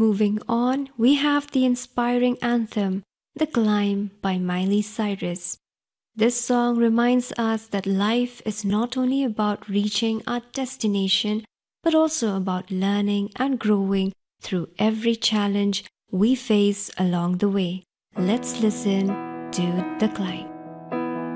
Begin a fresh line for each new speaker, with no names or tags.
Moving on, we have the inspiring anthem, The Climb by Miley Cyrus. This song reminds us that life is not only about reaching our destination, but also about learning and growing through every challenge we face along the way. Let's listen to The Climb.